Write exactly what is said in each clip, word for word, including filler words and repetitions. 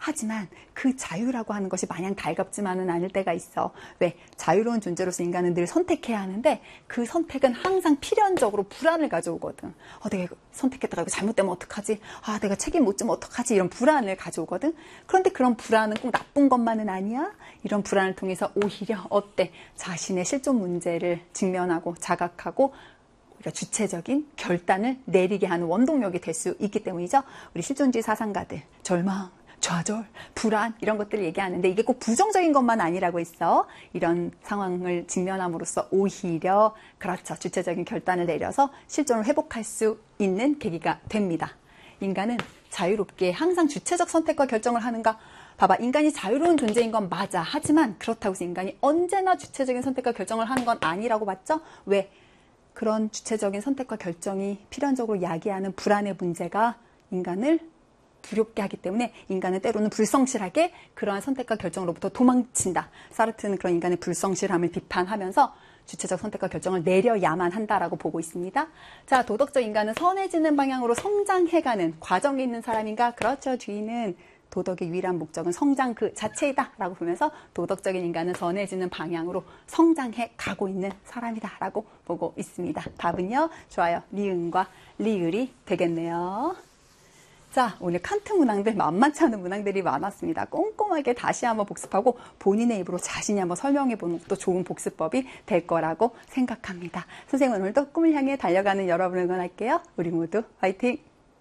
하지만 그 자유라고 하는 것이 마냥 달갑지만은 않을 때가 있어. 왜? 자유로운 존재로서 인간은 늘 선택해야 하는데 그 선택은 항상 필연적으로 불안을 가져오거든. 어, 내가 선택했다가 이거 잘못되면 어떡하지? 아, 내가 책임 못 지면 어떡하지? 이런 불안을 가져오거든. 그런데 그런 불안은 꼭 나쁜 것만은 아니야. 이런 불안을 통해서 오히려 어때? 자신의 실존 문제를 직면하고 자각하고 우리가 주체적인 결단을 내리게 하는 원동력이 될 수 있기 때문이죠. 우리 실존주의 사상가들, 절망, 좌절, 불안 이런 것들을 얘기하는데 이게 꼭 부정적인 것만 아니라고 했어. 이런 상황을 직면함으로써 오히려 그렇죠. 주체적인 결단을 내려서 실존을 회복할 수 있는 계기가 됩니다. 인간은 자유롭게 항상 주체적 선택과 결정을 하는가? 봐봐. 인간이 자유로운 존재인 건 맞아. 하지만 그렇다고 해서 인간이 언제나 주체적인 선택과 결정을 하는 건 아니라고 봤죠? 왜? 그런 주체적인 선택과 결정이 필연적으로 야기하는 불안의 문제가 인간을 두렵게 하기 때문에 인간은 때로는 불성실하게 그러한 선택과 결정으로부터 도망친다. 사르트는 그런 인간의 불성실함을 비판하면서 주체적 선택과 결정을 내려야만 한다라고 보고 있습니다. 자, 도덕적 인간은 선해지는 방향으로 성장해가는 과정에 있는 사람인가? 그렇죠. 뒤는 도덕의 유일한 목적은 성장 그 자체이다 라고 보면서 도덕적인 인간은 선해지는 방향으로 성장해 가고 있는 사람이다 라고 보고 있습니다. 답은요. 좋아요. 리은과 리을이 되겠네요. 자, 오늘 칸트 문항들 만만치 않은 문항들이 많았습니다. 꼼꼼하게 다시 한번 복습하고 본인의 입으로 자신이 한번 설명해보는 것도 좋은 복습법이 될 거라고 생각합니다. 선생님은 오늘도 꿈을 향해 달려가는 여러분을 응원할게요. 우리 모두 화이팅!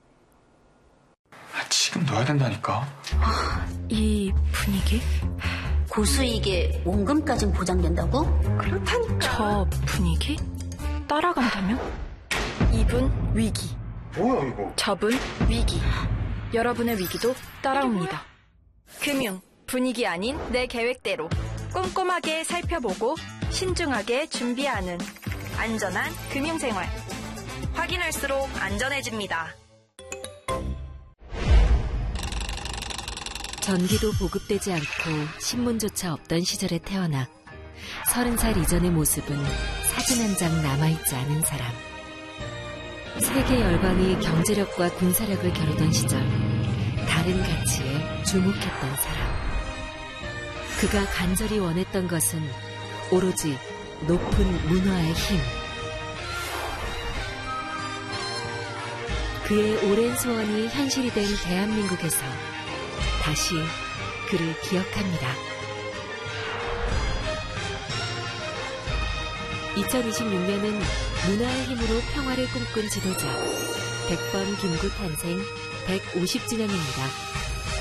아, 지금 넣어야 된다니까. 아, 이 분위기? 고수익에 원금까진 보장된다고? 그렇다니까. 저 분위기? 따라간다면? 이분 위기. 뭐야 이거? 저분 위기. 여러분의 위기도 따라옵니다. 금융, 분위기 아닌 내 계획대로 꼼꼼하게 살펴보고 신중하게 준비하는 안전한 금융생활. 확인할수록 안전해집니다. 전기도 보급되지 않고 신문조차 없던 시절에 태어나 서른 살 이전의 모습은 사진 한 장 남아있지 않은 사람. 세계 열강이 경제력과 군사력을 겨루던 시절 다른 가치에 주목했던 사람. 그가 간절히 원했던 것은 오로지 높은 문화의 힘. 그의 오랜 소원이 현실이 된 대한민국에서 다시 그를 기억합니다. 이천이십육 년은 문화의 힘으로 평화를 꿈꾼 지도자 백 번 김구 탄생 백오십 주년입니다.